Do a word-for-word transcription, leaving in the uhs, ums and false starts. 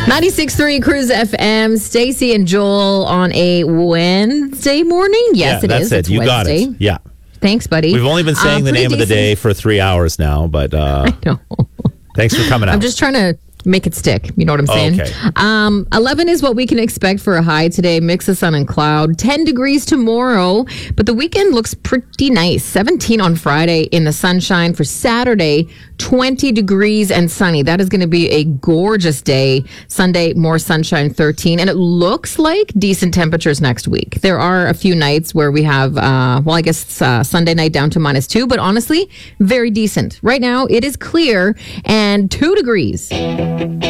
ninety-six point three Cruise F M. Stacey and Joel on a Wednesday morning. Yes, yeah, it that's is. It. It's you Wednesday. got it. Yeah. Thanks, buddy. We've only been saying uh, the name decent. of the day for three hours now, but uh, I know. Thanks for coming out. I'm just trying to make it stick. You know what I'm saying? Okay. Um, eleven is what we can expect for a high today. Mix of sun and cloud. ten degrees tomorrow. But the weekend looks pretty nice. seventeen on Friday in the sunshine. For Saturday, twenty degrees and sunny. That is going to be a gorgeous day. Sunday, more sunshine, thirteen. And it looks like decent temperatures next week. There are a few nights where we have, uh, well, I guess uh, Sunday night down to minus two. But honestly, very decent. Right now, it is clear and two degrees.